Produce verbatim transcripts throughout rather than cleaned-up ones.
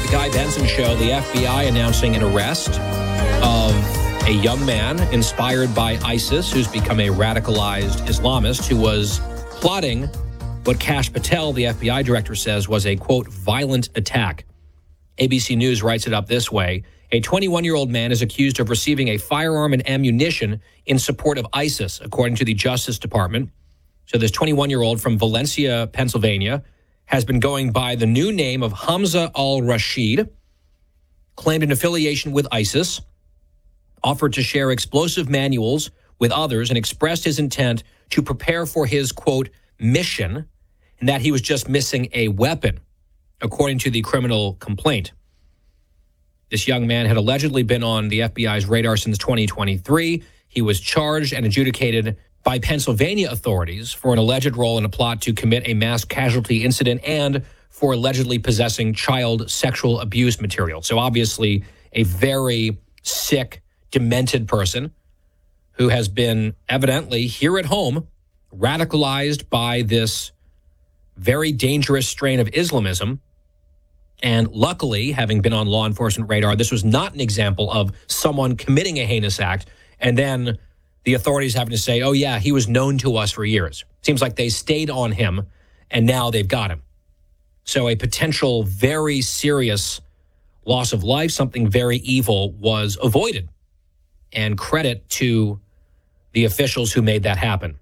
Guy Benson Show, the F B I announcing an arrest of a young man inspired by ISIS who's become a radicalized Islamist who was plotting what Kash Patel, the F B I director, says was a, quote, violent attack. A B C News writes it up this way. A twenty-one-year-old man is accused of receiving a firearm and ammunition in support of ISIS, according to the Justice Department. So this twenty-one-year-old from Valencia, Pennsylvania, has been going by the new name of Hamza al-Rashid, claimed an affiliation with ISIS, offered to share explosive manuals with others, and expressed his intent to prepare for his, quote, mission, and that he was just missing a weapon, according to the criminal complaint. This young man had allegedly been on the F B I's radar since twenty twenty-three. He was charged and adjudicated by Pennsylvania authorities for an alleged role in a plot to commit a mass casualty incident and for allegedly possessing child sexual abuse material. So obviously a very sick, demented person who has been evidently here at home radicalized by this very dangerous strain of Islamism. And luckily, having been on law enforcement radar, this was not an example of someone committing a heinous act and then the authorities having to say, oh, yeah, he was known to us for years. Seems like they stayed on him, and now they've got him. So a potential very serious loss of life, something very evil, was avoided. And credit to the officials who made that happen.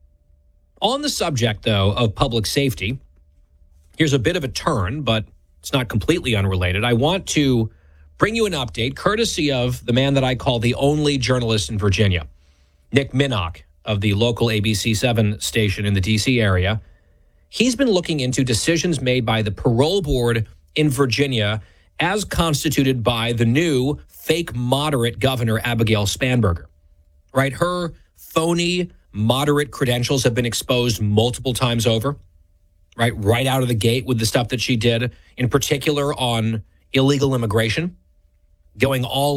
On the subject, though, of public safety, here's a bit of a turn, but it's not completely unrelated. I want to bring you an update, courtesy of the man that I call the only journalist in Virginia, Nick Minnock of the local A B C seven station in the D C area. He's been looking into decisions made by the parole board in Virginia as constituted by the new fake moderate governor, Abigail Spanberger. Right? Her phony moderate credentials have been exposed multiple times over. Right? Right out of the gate with the stuff that she did, in particular on illegal immigration, going all